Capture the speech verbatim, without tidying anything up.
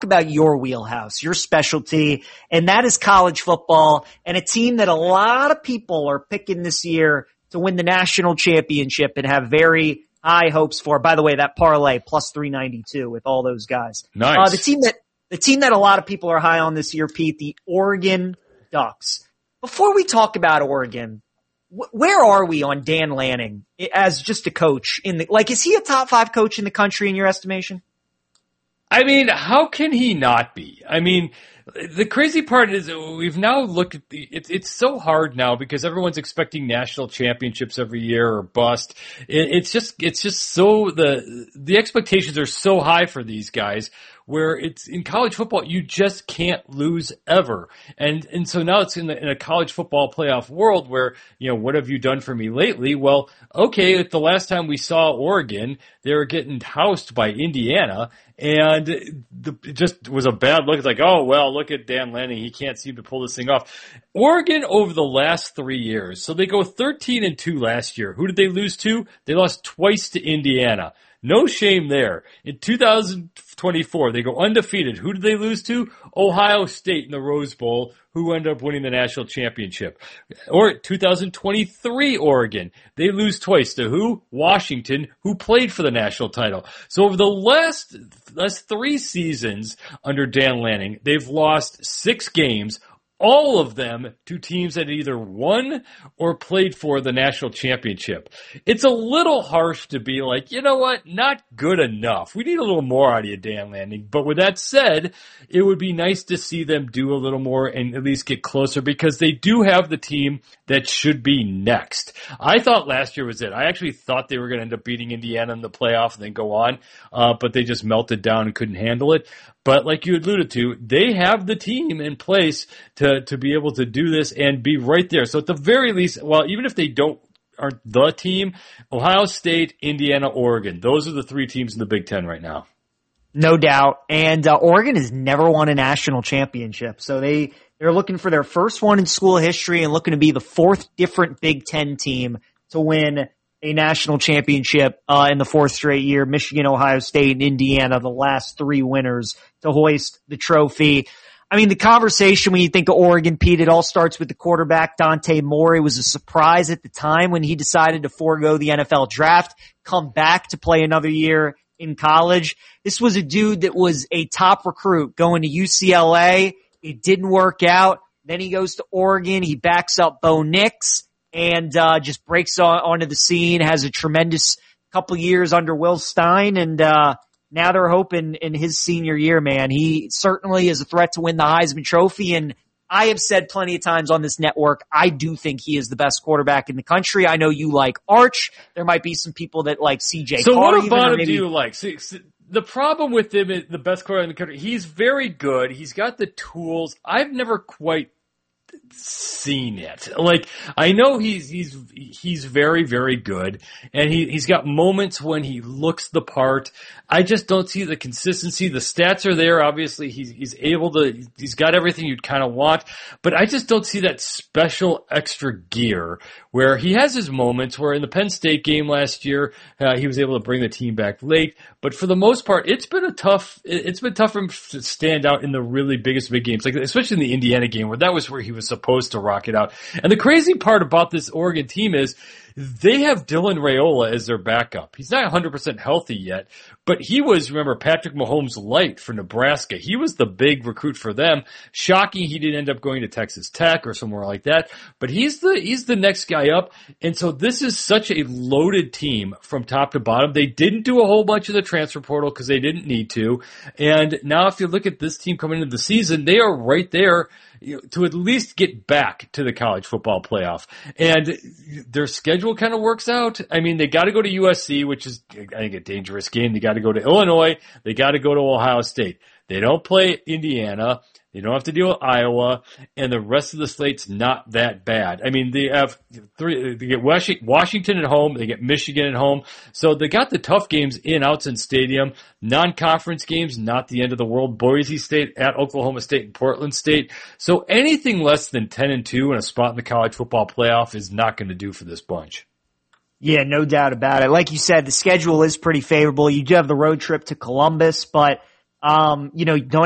about your wheelhouse, your specialty, and that is college football, and a team that a lot of people are picking this year to win the national championship and have very high hopes for. By the way, that parlay plus three ninety-two with all those guys. Nice. Uh, the team that the team that a lot of people are high on this year, Pete, the Oregon Ducks. Before we talk about Oregon, wh- where are we on Dan Lanning as just a coach in the, like, is he a top five coach in the country in your estimation? I mean, how can he not be? I mean, the crazy part is we've now looked at the, it's, it's so hard now because everyone's expecting national championships every year or bust. It, it's just, it's just so the, the expectations are so high for these guys where it's in college football, you just can't lose ever. And, and so now it's in, the, in a college football playoff world where, you know, what have you done for me lately? Well, okay, the last time we saw Oregon, they were getting housed by Indiana. And the, it just was a bad look. It's like, oh, well, look at Dan Lanning. He can't seem to pull this thing off. Oregon over the last three years. So they go thirteen and two last year. Who did they lose to? They lost twice to Indiana. No shame there. In two thousand twenty-four, they go undefeated. Who did they lose to? Ohio State in the Rose Bowl, who ended up winning the national championship. Or two thousand twenty-three Oregon, they lose twice to who? Washington, who played for the national title. So over the last, last three seasons under Dan Lanning, they've lost six games, all of them to teams that either won or played for the national championship. It's a little harsh to be like, you know what, not good enough. We need a little more out of you, Dan Lanning. But with that said, it would be nice to see them do a little more and at least get closer because they do have the team that should be next. I thought last year was it. I actually thought they were going to end up beating Indiana in the playoff and then go on, uh, but they just melted down and couldn't handle it. But like you alluded to, they have the team in place to, to be able to do this and be right there. So at the very least, well, even if they don't aren't the team, Ohio State, Indiana, Oregon, those are the three teams in the Big Ten right now. No doubt. And uh, Oregon has never won a national championship. So they, they're looking for their first one in school history and looking to be the fourth different Big Ten team to win a national championship uh, in the fourth straight year. Michigan, Ohio State, and Indiana, the last three winners to hoist the trophy. I mean, the conversation when you think of Oregon, Pete, it all starts with the quarterback, Dante Moore. It was a surprise at the time when he decided to forego the N F L draft, come back to play another year in college. This was a dude that was a top recruit going to U C L A. It didn't work out. Then he goes to Oregon. He backs up Bo Nix and uh just breaks on, onto the scene, has a tremendous couple years under Will Stein, and uh now they're hoping in his senior year, man, he certainly is a threat to win the Heisman Trophy, and I have said plenty of times on this network, I do think he is the best quarterback in the country. I know you like Arch. There might be some people that like C J So Carr. what about him maybe... do you like? See, see, the problem with him is the best quarterback in the country. He's very good. He's got the tools. I've never quite seen it. Like, I know he's, he's, he's very, very good. And he, he's got moments when he looks the part. I just don't see the consistency. The stats are there. Obviously, he's, he's able to, he's got everything you'd kind of want, but I just don't see that special extra gear where he has his moments where in the Penn State game last year, uh, he was able to bring the team back late. But for the most part, it's been a tough, it's been tough for him to stand out in the really biggest big games, like especially in the Indiana game where that was where he was supposed to rock it out. And the crazy part about this Oregon team is they have Dylan Raiola as their backup. He's not one hundred percent healthy yet, but he was, remember, Patrick Mahomes light for Nebraska. He was the big recruit for them. Shocking he didn't end up going to Texas Tech or somewhere like that, but he's the, he's the next guy up. And so this is such a loaded team from top to bottom. They didn't do a whole bunch of the transfer portal because they didn't need to. And now if you look at this team coming into the season, they are right there to at least get back to the college football playoff. And their schedule kind of works out. I mean, they got to go to U S C, which is, I think, a dangerous game. They got to go to Illinois. They got to go to Ohio State. They don't play Indiana. They don't have to deal with Iowa, and the rest of the slate's not that bad. I mean, they have three, they get Washington at home, they get Michigan at home, so they got the tough games in Autzen Stadium. Non-conference games, not the end of the world. Boise State at Oklahoma State and Portland State. So anything less than ten and two and a spot in the college football playoff is not going to do for this bunch. Yeah, no doubt about it. Like you said, the schedule is pretty favorable. You do have the road trip to Columbus, but, um, you know, don't